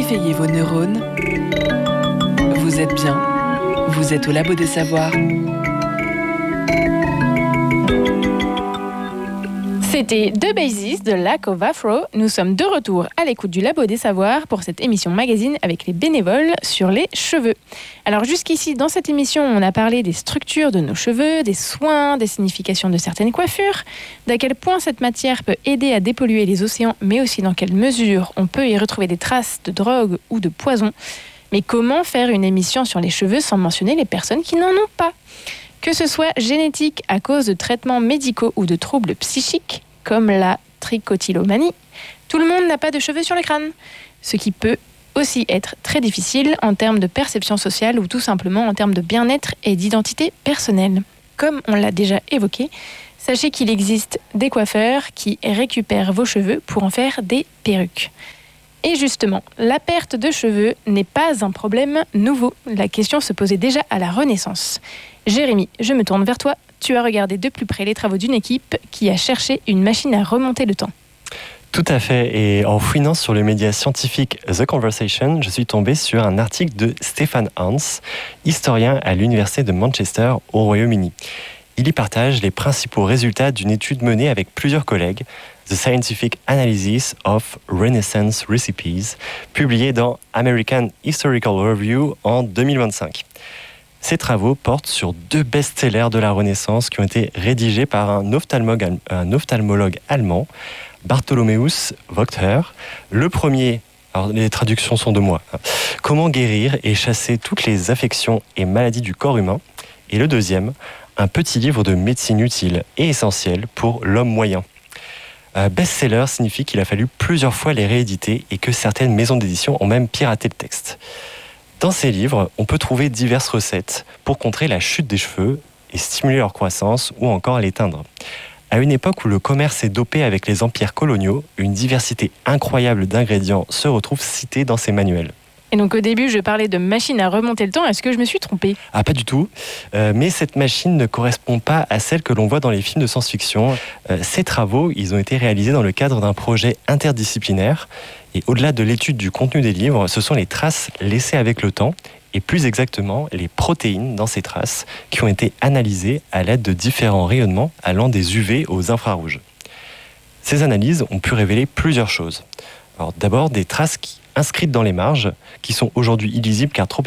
réveillez vos neurones. Vous êtes bien. Vous êtes au Labo des Savoirs. C'était The Basis de Lack of Afro. Nous sommes de retour à l'écoute du Labo des Savoirs pour cette émission magazine avec les bénévoles sur les cheveux. Alors jusqu'ici, dans cette émission, on a parlé des structures de nos cheveux, des soins, des significations de certaines coiffures, d'à quel point cette matière peut aider à dépolluer les océans, mais aussi dans quelle mesure on peut y retrouver des traces de drogue ou de poison. Mais comment faire une émission sur les cheveux sans mentionner les personnes qui n'en ont pas ? Que ce soit génétique à cause de traitements médicaux ou de troubles psychiques, comme la trichotillomanie, tout le monde n'a pas de cheveux sur le crâne, ce qui peut aussi être très difficile en termes de perception sociale ou tout simplement en termes de bien-être et d'identité personnelle. Comme on l'a déjà évoqué, sachez qu'il existe des coiffeurs qui récupèrent vos cheveux pour en faire des perruques. Et justement, la perte de cheveux n'est pas un problème nouveau. La question se posait déjà à la Renaissance. Jérémy, je me tourne vers toi. Tu as regardé de plus près les travaux d'une équipe qui a cherché une machine à remonter le temps. Tout à fait. Et en fouinant sur le média scientifique The Conversation, je suis tombé sur un article de Stefan Hans, historien à l'Université de Manchester au Royaume-Uni. Il y partage les principaux résultats d'une étude menée avec plusieurs collègues, The Scientific Analysis of Renaissance Recipes, publié dans American Historical Review en 2025. Ces travaux portent sur 2 best-sellers de la Renaissance qui ont été rédigés par un ophtalmologue allemand, Bartholomäus Wachter. Le premier, alors les traductions sont de moi, Comment guérir et chasser toutes les affections et maladies du corps humain. Et le deuxième, un petit livre de médecine utile et essentielle pour l'homme moyen. Best-seller signifie qu'il a fallu plusieurs fois les rééditer et que certaines maisons d'édition ont même piraté le texte. Dans ces livres, on peut trouver diverses recettes pour contrer la chute des cheveux et stimuler leur croissance ou encore l'éteindre. À une époque où le commerce est dopé avec les empires coloniaux, une diversité incroyable d'ingrédients se retrouve citée dans ces manuels. Et donc au début, je parlais de machine à remonter le temps. Est-ce que je me suis trompée ? Ah, pas du tout. Mais cette machine ne correspond pas à celle que l'on voit dans les films de science-fiction. Ces travaux, ils ont été réalisés dans le cadre d'un projet interdisciplinaire. Et au-delà de l'étude du contenu des livres, ce sont les traces laissées avec le temps, et plus exactement les protéines dans ces traces, qui ont été analysées à l'aide de différents rayonnements allant des UV aux infrarouges. Ces analyses ont pu révéler plusieurs choses. Alors, d'abord, des traces inscrites dans les marges, qui sont aujourd'hui illisibles car trop